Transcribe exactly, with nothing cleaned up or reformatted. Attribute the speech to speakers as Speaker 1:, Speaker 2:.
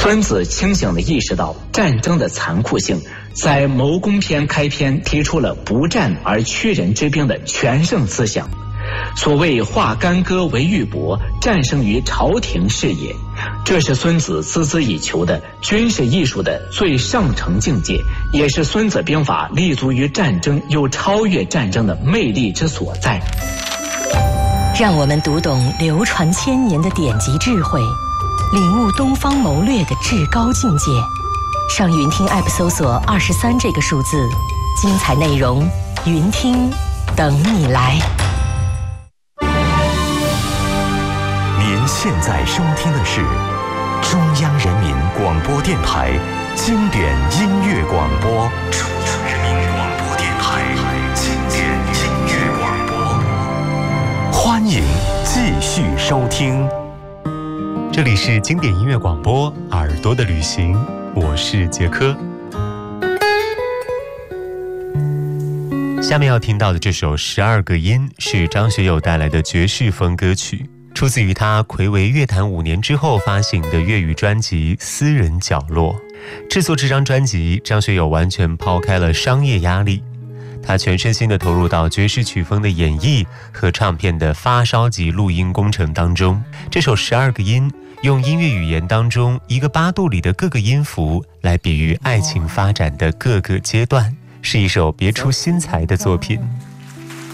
Speaker 1: 孙子清醒地意识到战争的残酷性，在谋攻篇开篇提出了不战而屈人之兵的全胜思想。所谓化干戈为玉帛，战胜于朝廷事也，这是孙子孜孜以求的军事艺术的最上乘境界，也是孙子兵法立足于战争又超越战争的魅力之所在。
Speaker 2: 让我们读懂流传千年的典籍智慧，领悟东方谋略的至高境界。上云听 App 搜索二十三这个数字，精彩内容云听等你来。
Speaker 3: 您现在收听的是中央人民广播电台经典音乐广播。中央人民广播电台经典音乐广播，欢迎继续收听。
Speaker 4: 这里是经典音乐广播，耳朵的旅行，我是杰科。下面要听到的这首《十二个音》是张学友带来的爵士风歌曲，出自于他睽违乐坛五年之后发行的粤语专辑《私人角落》。制作这张专辑，张学友完全抛开了商业压力，他全身心地投入到爵士曲风的演绎和唱片的发烧级录音工程当中。这首《十二个音》用音乐语言当中一个八度里的各个音符来比喻爱情发展的各个阶段，是一首别出心裁的作品。